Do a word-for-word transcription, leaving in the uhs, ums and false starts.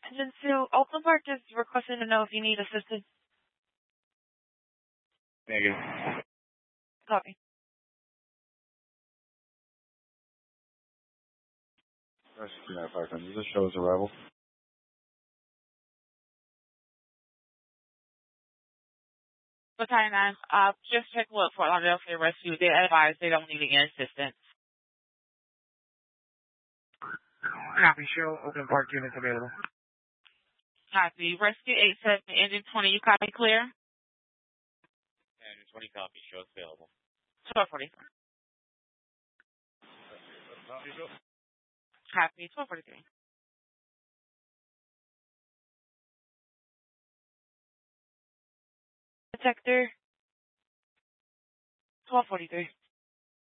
Engine two, Oakland Park is requesting to know if you need assistance. Negative. Copy. Rescue nine five hundred. Does this show us arrival? Battalion nine, uh, just check what Fort Lauderdale for rescue. They advise they don't need any assistance. Copy, show Oakland Park units available. Copy. Rescue eight seven, engine twenty, you copy clear? Engine twenty copy, show us available. twelve forty-three. Copy, twelve forty-three. Detector, twelve forty-three.